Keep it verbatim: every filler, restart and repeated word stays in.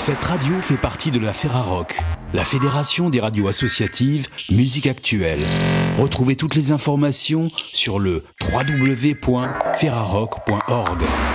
Cette radio fait partie de la Ferrarock, la fédération des radios associatives musique actuelle. Retrouvez toutes les informations sur le w w w point ferrarock point org.